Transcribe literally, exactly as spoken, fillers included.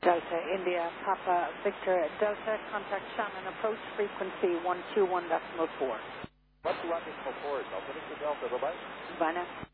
Delta India Papa Victor Delta, contact Shannon, approach frequency one two one point four. one two one point four, Delta Victor Delta, bye-bye. Bye now.